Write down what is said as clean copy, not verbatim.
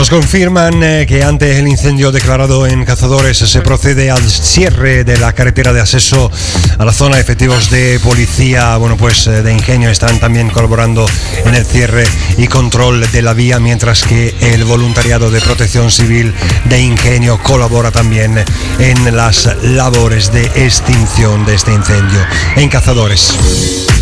Nos confirman que ante el incendio declarado en Cazadores se procede al cierre de la carretera de acceso a la zona. Efectivos de policía, de Ingenio están también colaborando en el cierre y control de la vía, mientras que el voluntariado de Protección Civil de Ingenio colabora también en las labores de extinción de este incendio en Cazadores.